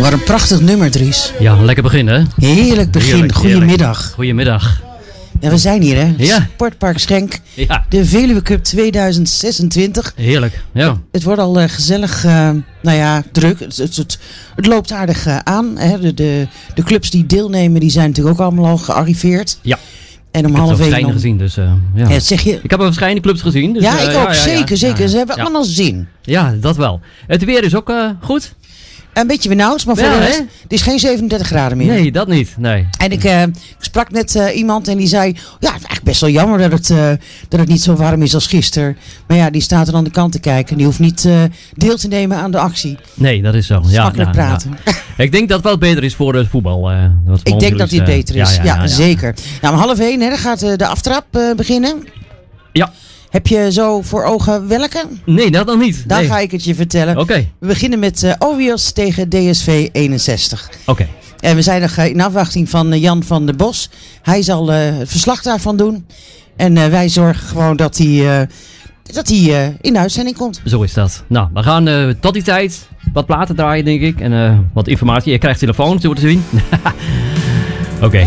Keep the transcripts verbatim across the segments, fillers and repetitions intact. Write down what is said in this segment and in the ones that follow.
Wat een prachtig nummer, Dries. Ja, lekker begin, hè? Heerlijk begin. Heerlijk, Goedemiddag. heerlijk. Goedemiddag. Ja, we zijn hier, hè? Ja. Sportpark Schenk. Ja. De Veluwe Cup tweeduizend zesentwintig. Heerlijk, ja. Het wordt al uh, gezellig, uh, nou ja, druk. Het, het, het, het loopt aardig uh, aan. Hè? De, de, de clubs die deelnemen, die zijn natuurlijk ook allemaal al gearriveerd. Ja. En om Ik heb half er één verschillende gezien, dus uh, ja. Ja, zeg je... Ik heb er verschillende clubs gezien. Dus, ja, uh, ik ook. ja, ja, zeker, ja. zeker. Ja, Ze hebben ja. allemaal zin. Ja, dat wel. Het weer is ook uh, goed. Een beetje benauwd, maar voor Ja, de rest, hè? het is geen zevenendertig graden meer. Nee, dat niet. Nee. En ik, uh, ik sprak net uh, iemand en die zei... Ja, het is eigenlijk best wel jammer dat het, uh, dat het niet zo warm is als gisteren. Maar ja, die staat er aan de kant te kijken. Die hoeft niet uh, deel te nemen aan de actie. Nee, dat is zo. Dat is ja, makkelijk ja, praten. Ja. Ik denk dat het wel beter is voor het voetbal. Uh, dat Ik denk dat dit uh, beter is. Ja, ja, ja, ja, ja. zeker. Nou, om half één hè, dan gaat uh, de aftrap uh, beginnen. Ja. Heb je zo voor ogen welke? Nee, dat nog niet. Dan nee. ga ik het je vertellen. Oké. Okay. We beginnen met uh, O W I O S tegen D S V eenenzestig. Oké. Okay. En we zijn nog uh, in afwachting van uh, Jan van der Bos. Hij zal uh, het verslag daarvan doen. En uh, wij zorgen gewoon dat hij, uh, dat hij uh, in de uitzending komt. Zo is dat. Nou, we gaan uh, tot die tijd wat platen draaien, denk ik. En uh, wat informatie. Je krijgt telefoon, zo te zien. Oké. Okay.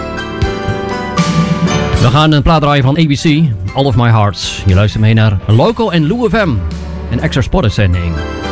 We gaan een plaat draaien van A B C, All of My Hearts. Je luistert mee naar Loco en Lou F M. Een extra sportuitzending.